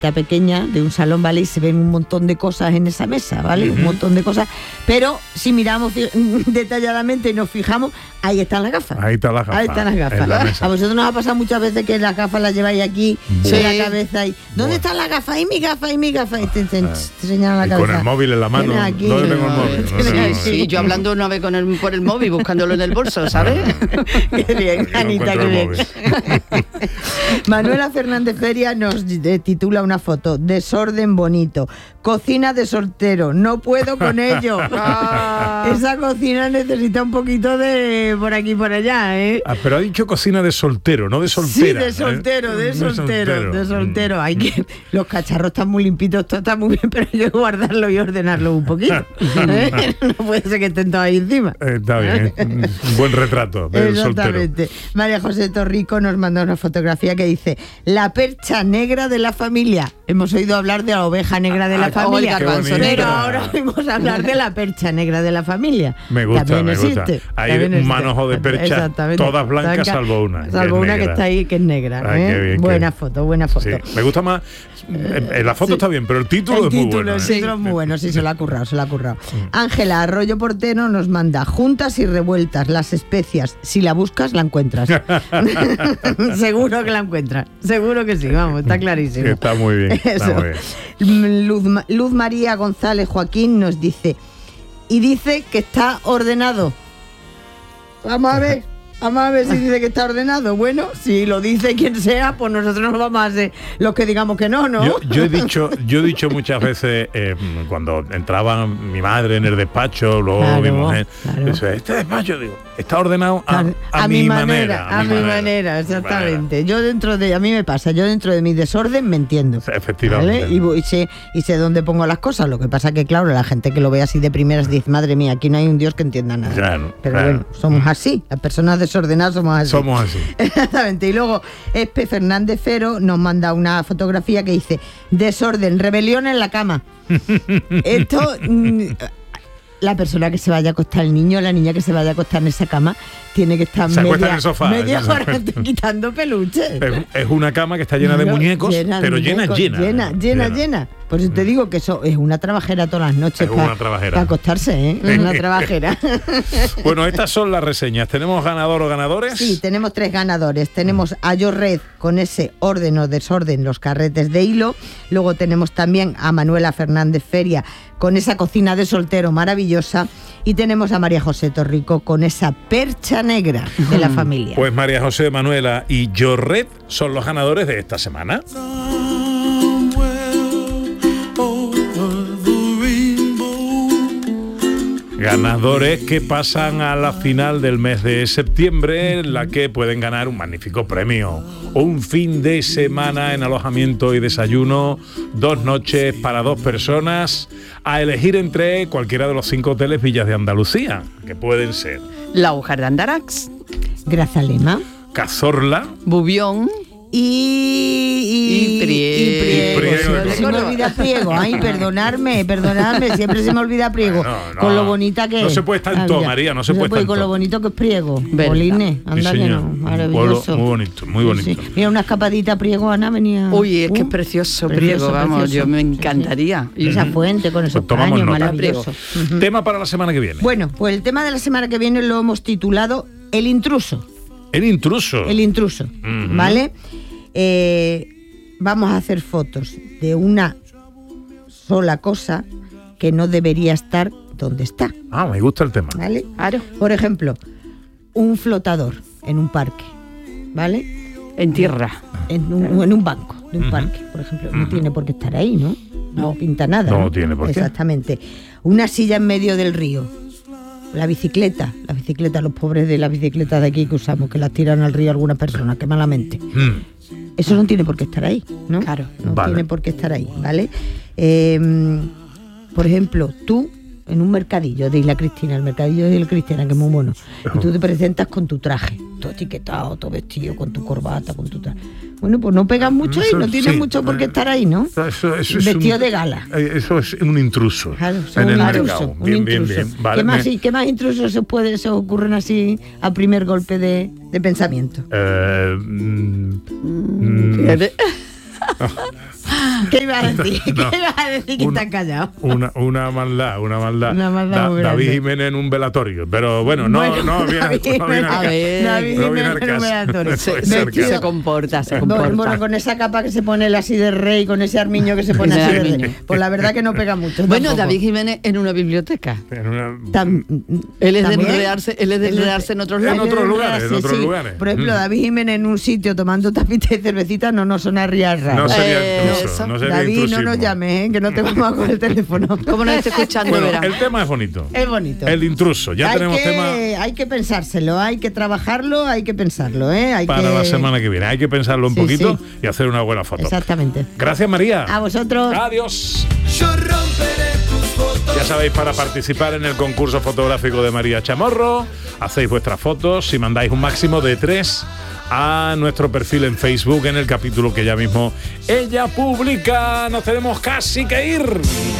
pequeña de un salón, ¿vale? Y se ven un montón de cosas en esa mesa, ¿vale? Un montón de cosas, pero si miramos detalladamente y nos fijamos, ahí están las gafas. Ahí están las gafas. Ahí están las gafas. A vosotros nos ha pasado muchas veces que las gafas las lleváis aquí en la cabeza y ¿dónde están las gafas? Y mi gafa, y mi gafa. Y te señalan la cabeza. Con el móvil en la mano. ¿Dónde tengo el móvil? Sí, yo hablando una vez por el móvil, buscándolo en el bolso, ¿sabes? Qué bien, Anita, qué bien. Manuela Fernández Feria nos titula una foto: desorden bonito, cocina de soltero, no puedo con ello. Esa cocina necesita un poquito de por aquí y por allá, ¿eh? Pero ha dicho cocina de soltero, no de soltera. Sí, de soltero. Hay que, los cacharros están muy limpitos, todo está muy bien, pero hay que guardarlo y ordenarlo un poquito. No puede ser que estén todos ahí encima. Está bien, un buen retrato del soltero. María José Torrico nos manda una fotografía que dice: la percha negra de la familia. Hemos oído hablar de la oveja negra de la familia, pero ahora vamos a hablar de la percha negra de la familia. Me gusta. Hay un manojo de perchas, todas blancas salvo una. Que está ahí, que es negra. Buena foto. Sí. Me gusta más. La foto está bien, pero el título es muy bueno. El título es muy bueno, sí, se lo ha currado. Ángela Arroyo Portero nos manda: juntas y revueltas, las especias. Si la buscas, la encuentras. Seguro que la encuentras. Seguro que sí, vamos, está clarísimo. Está muy bien. Luz María González Joaquín nos dice: y dice que está ordenado. Vamos a ver si dice que está ordenado. Bueno, si lo dice quien sea, pues nosotros no vamos a ser los que digamos que no. Yo he dicho muchas veces, cuando entraba mi madre en el despacho, luego mi mujer, dice: este despacho, digo, está ordenado a mi manera. A mi manera, exactamente. A mí me pasa, yo dentro de mi desorden me entiendo. Efectivamente. ¿Vale? Y sé dónde pongo las cosas. Lo que pasa que, claro, la gente que lo ve así de primeras dice: madre mía, aquí no hay un Dios que entienda nada. Pero bueno, somos así, las personas desordenadas somos así. Exactamente. Y luego Espe Fernández Fero nos manda una fotografía que dice: desorden, rebelión en la cama. Esto... la persona que se vaya a acostar, el niño o la niña que se vaya a acostar en esa cama, tiene que estar media hora quitando peluches. Es una cama que está llena de muñecos, pero llena. Por eso te digo que eso es una trabajera todas las noches para acostarse, ¿eh? Es una trabajera. Bueno, estas son las reseñas. ¿Tenemos ganador o ganadores? Sí, tenemos 3 ganadores. Tenemos a Yorred con ese orden o desorden, los carretes de hilo. Luego tenemos también a Manuela Fernández Feria con esa cocina de soltero maravillosa. Y tenemos a María José Torrico con esa percha negra de la familia. Pues María José, Manuela y Yorred son los ganadores de esta semana. Ganadores que pasan a la final del mes de septiembre, en la que pueden ganar un magnífico premio. Un fin de semana en alojamiento y desayuno, 2 noches para 2 personas, a elegir entre cualquiera de los 5 hoteles Villas de Andalucía, que pueden ser La Hojar de Andarax, Grazalema, Cazorla, Bubión y Priego. Se me olvida Priego. Ay, perdonadme, siempre se me olvida Priego. Con lo bonita que es. No se puede estar en todo, María, no se puede estar en todo. Con lo bonito que es Priego. Bolines, anda que no. Maravilloso. Muy bonito. Sí. Mira, una escapadita Priego, Ana, venía. Uy, es que es precioso Priego, vamos, yo me encantaría. Y esa fuente con esos paños, maravilloso. Tema para la semana que viene. Bueno, pues el tema de la semana que viene lo hemos titulado El intruso. El intruso, ¿vale? Vamos a hacer fotos de una sola cosa que no debería estar donde está. Me gusta el tema. ¿Vale? Claro. Por ejemplo, un flotador en un parque, ¿vale? En tierra. En un banco de un parque, por ejemplo. No tiene por qué estar ahí, ¿no? No pinta nada. No tiene por qué. Exactamente. Una silla en medio del río. La bicicleta, los pobres de las bicicletas de aquí que usamos, que las tiran al río algunas personas, que malamente. Eso no tiene por qué estar ahí, ¿no? Claro. No tiene por qué estar ahí, ¿vale? Por ejemplo, tú en un mercadillo de Isla Cristina, el mercadillo de Isla Cristina, que es muy bueno, y tú te presentas con tu traje, todo etiquetado, todo vestido, con tu corbata, con tu traje. Bueno, pues no pegas mucho ahí, no tienes mucho por qué estar ahí, ¿no? Eso vestido de gala. Eso es un intruso. Claro, en el mercado. Bien. Vale, ¿Qué más intrusos se ocurren así a primer golpe de pensamiento? ¿Qué iba a decir? ¿Qué ibas a decir que estás callado? Una maldad. David Jiménez en un velatorio. Pero bueno, no viene al caso. Se comporta. Bueno, con esa capa que se pone él así de rey, con ese armiño que se pone así de rey. Pues la verdad que no pega mucho. Bueno, tampoco. David Jiménez en una biblioteca. Él es de enredarse en otros lugares. En otros lugares. Por ejemplo, David Jiménez en un sitio tomando tapita y cervecita no sonaría raro. No sería intruso. David, no nos llames, que no te vamos a coger el teléfono. ¿Cómo nos está escuchando? Bueno, el tema es bonito. Es bonito. El intruso. Ya tenemos tema. Hay que pensárselo, hay que trabajarlo, hay que pensarlo, Para la semana que viene. Hay que pensarlo un poquito y hacer una buena foto. Exactamente. Gracias, María. A vosotros. Adiós. Ya sabéis, para participar en el concurso fotográfico de María Chamorro, hacéis vuestras fotos y mandáis un máximo de 3 a nuestro perfil en Facebook en el capítulo que ya mismo ella publica. Nos tenemos casi que ir.